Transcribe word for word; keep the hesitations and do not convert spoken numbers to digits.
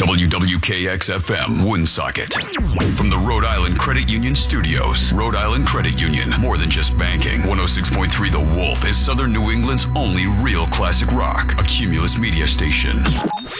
W W K X F M, Woonsocket. From the Rhode Island Credit Union Studios. Rhode Island Credit Union, more than just banking. one oh six point three The Wolf is Southern New England's only real classic rock. A Cumulus media station.